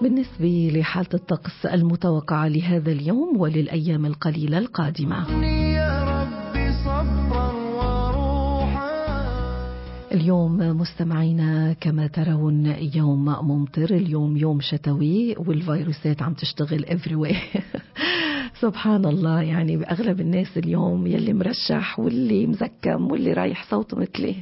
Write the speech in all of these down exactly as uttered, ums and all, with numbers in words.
بالنسبة لحالة الطقس المتوقعة لهذا اليوم وللأيام القليلة القادمة، اليوم مستمعينا كما ترون يوم ممطر، اليوم يوم شتوي والفيروسات عم تشتغل everywhere. سبحان الله، يعني أغلب الناس اليوم يلي مرشح واللي مزكم واللي رايح صوته مثلي.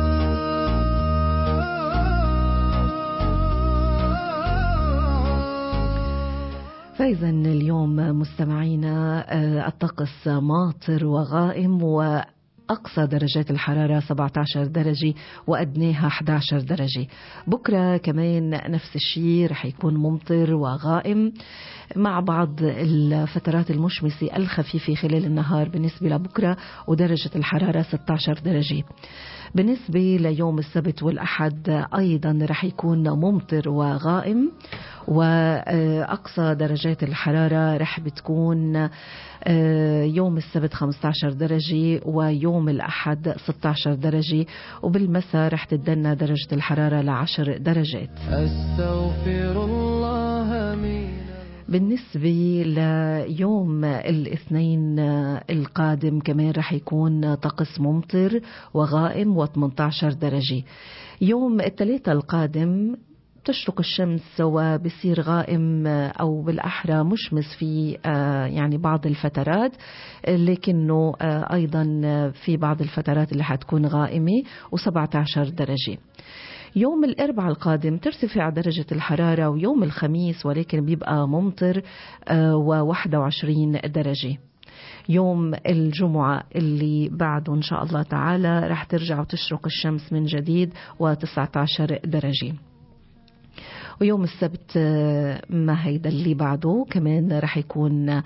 فإذا اليوم مستمعينا الطقس ماطر وغائم، و أقصى درجات الحرارة سبعة عشر درجة وأدناها أحد عشر درجة. بكرة كمان نفس الشيء، رح يكون ممطر وغائم مع بعض الفترات المشمسة الخفيفة خلال النهار بالنسبة لبكرة، ودرجة الحرارة ستة عشر درجة. بالنسبة ليوم السبت والأحد أيضا رح يكون ممطر وغائم، وأقصى درجات الحرارة رح بتكون يوم السبت خمسة عشر درجة ويوم الأحد ستة عشر درجة، وبالمساء رح تدنى درجة الحرارة لعشر درجات. أستغفر الله من. بالنسبة ليوم الاثنين القادم كمان رح يكون طقس ممطر وغائم وثمانية عشر درجة. يوم الثلاثاء القادم تشرق الشمس وبصير غائم أو بالأحرى مشمس في يعني بعض الفترات، لكنه أيضا في بعض الفترات اللي حتكون غائمة وسبعة عشر درجة. يوم الأربعاء القادم ترتفع درجة الحرارة، ويوم الخميس ولكن بيبقى ممطر وواحد وعشرين درجة. يوم الجمعة اللي بعده إن شاء الله تعالى رح ترجع وتشرق الشمس من جديد وتسعة عشر درجة. ويوم السبت ما هيدا اللي بعده كمان رح يكون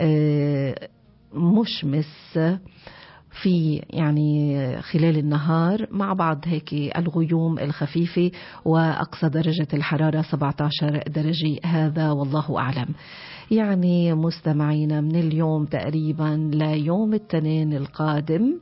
مشمس في يعني خلال النهار مع بعض هيك الغيوم الخفيفة، وأقصى درجة الحرارة سبعة عشر درجة. هذا والله أعلم. يعني مستمعينا من اليوم تقريبا ليوم الاثنين القادم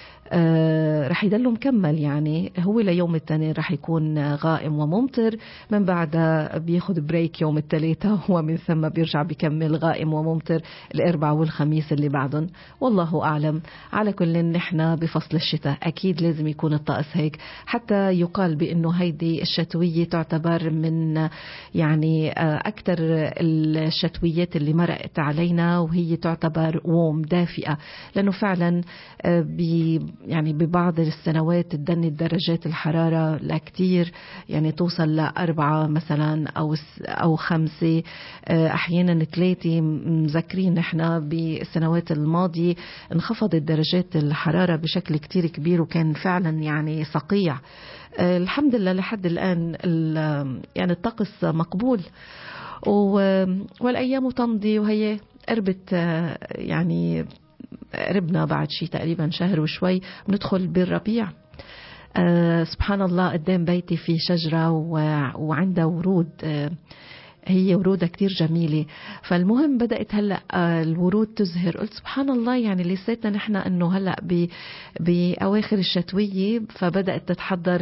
آه رح يضل مكمل، يعني هو ليوم الاثنين رح يكون غائم وممطر، من بعدها بياخد بريك يوم الثلاثاء ومن ثم بيرجع بيكمل غائم وممطر الأربعاء والخميس اللي بعدهم. والله أعلم. على كل نحن بفصل الشتاء أكيد لازم يكون الطقس هيك، حتى يقال بأنه هيدي الشتوية تعتبر من يعني أكثر الشتويات اللي مرقت علينا، وهي تعتبر ووم دافئة، لأنه فعلا بي يعني ببعض السنوات تدني درجات الحرارة لكتير، يعني توصل لأربعة مثلا أو أو خمسة، أحيانا ثلاثة. مذكرين نحن بالسنوات الماضية انخفضت درجات الحرارة بشكل كتير كبير، وكان فعلا يعني صقيع. الحمد لله لحد الآن يعني الطقس مقبول، والأيام تمضي وهي قربت، يعني قربنا بعد شيء تقريبا شهر وشوي بندخل بالربيع. أه سبحان الله، قدام بيتي في شجرة وعندها ورود، أه هي ورودة كتير جميلة. فالمهم بدأت هلأ الورود تزهر، قلت سبحان الله، يعني لسيتنا نحن أنه هلأ بأواخر الشتوية فبدأت تتحضر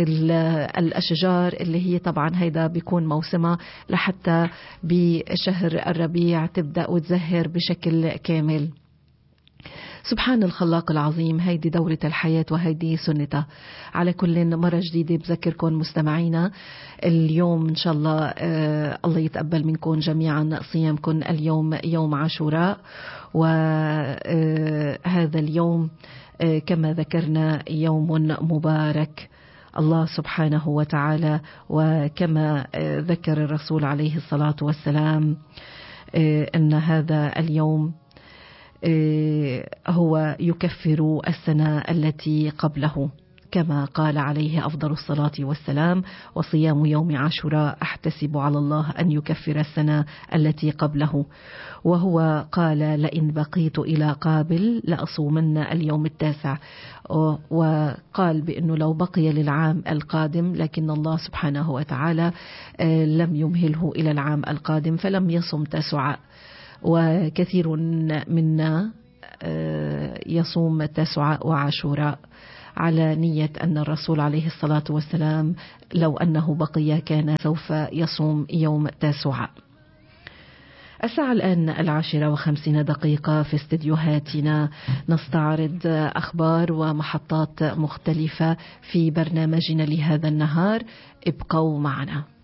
الأشجار اللي هي طبعا هيدا بيكون موسمها لحتى بشهر الربيع تبدأ وتزهر بشكل كامل. سبحان الخلاق العظيم، هيدي دورة الحياة وهيدي سنتها. على كل مرة جديدة بذكركم مستمعينا اليوم إن شاء الله آه الله يتقبل منكم جميعا صيامكم. اليوم يوم عاشوراء، وهذا اليوم آه كما ذكرنا يوم مبارك الله سبحانه وتعالى، وكما آه ذكر الرسول عليه الصلاة والسلام آه أن هذا اليوم هو يكفر السنة التي قبله، كما قال عليه أفضل الصلاة والسلام: وصيام يوم عاشوراء أحتسب على الله أن يكفر السنة التي قبله. وهو قال: لئن بقيت إلى قابل لأصومن اليوم التاسع. وقال بأنه لو بقي للعام القادم، لكن الله سبحانه وتعالى لم يمهله إلى العام القادم فلم يصم تسعاء. وكثير منا يصوم تسعاء وعاشوراء. على نية أن الرسول عليه الصلاة والسلام لو أنه بقي كان سوف يصوم يوم تاسوعاء. الساعة الآن العاشرة وخمسين دقيقة. في استديوهاتنا نستعرض أخبار ومحطات مختلفة في برنامجنا لهذا النهار. ابقوا معنا.